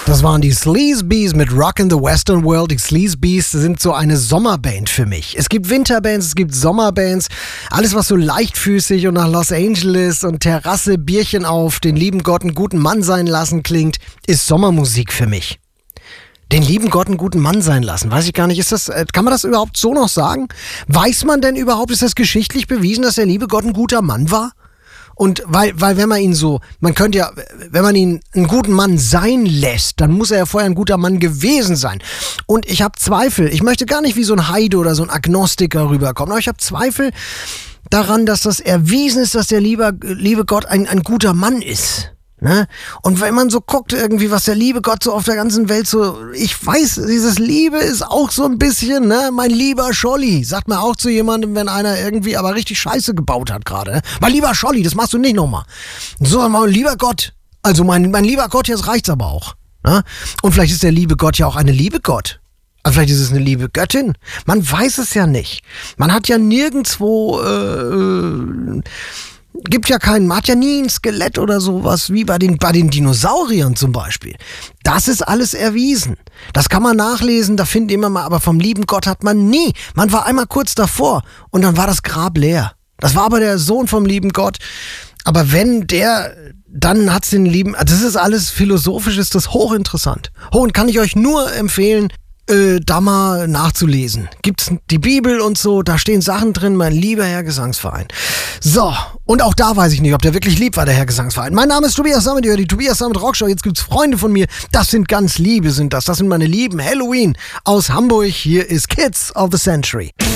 Das waren die Sleazebees mit Rock in the Western World. Die Sleazebees sind so eine Sommerband für mich. Es gibt Winterbands, es gibt Sommerbands. Alles, was so leichtfüßig und nach Los Angeles und Terrasse, Bierchen auf, den lieben Gott einen guten Mann sein lassen klingt, ist Sommermusik für mich. Den lieben Gott einen guten Mann sein lassen. Weiß ich gar nicht, kann man das überhaupt so noch sagen? Weiß man denn überhaupt, ist das geschichtlich bewiesen, dass der liebe Gott ein guter Mann war? Und weil wenn man ihn so, wenn man ihn einen guten Mann sein lässt, dann muss er ja vorher ein guter Mann gewesen sein. Und ich habe Zweifel, ich möchte gar nicht wie so ein Heide oder so ein Agnostiker rüberkommen, aber ich habe Zweifel daran, dass das erwiesen ist, dass der liebe Gott ein guter Mann ist. Ne? Und wenn man so guckt irgendwie, was der liebe Gott so auf der ganzen Welt so, ich weiß, dieses Liebe ist auch so ein bisschen, ne, mein lieber Scholli, sagt man auch zu jemandem, wenn einer irgendwie aber richtig Scheiße gebaut hat gerade, ne? Mein lieber Scholli, das machst du nicht nochmal. So, mein lieber Gott, also mein lieber Gott, jetzt reicht's aber auch. Ne? Und vielleicht ist der liebe Gott ja auch eine liebe Gott. Also vielleicht ist es eine liebe Göttin. Man weiß es ja nicht. Man hat ja nirgendwo, man hat ja nie ein Skelett oder sowas wie bei den Dinosauriern zum Beispiel. Das ist alles erwiesen. Das kann man nachlesen, da findet immer mal, aber vom lieben Gott hat man nie. Man war einmal kurz davor und dann war das Grab leer. Das war aber der Sohn vom lieben Gott. Aber dann hat's den lieben, das ist alles philosophisch, ist das hochinteressant. Und kann ich euch nur empfehlen, da mal nachzulesen. Gibt's die Bibel und so, da stehen Sachen drin, mein lieber Herr Gesangsverein. So, und auch da weiß ich nicht, ob der wirklich lieb war, der Herr Gesangsverein. Mein Name ist Tobias Sammet, ihr hört die Tobias Sammet Rockshow. Jetzt gibt's Freunde von mir, das sind ganz Liebe, das sind meine Lieben. Halloween aus Hamburg, hier ist Kids of the Century.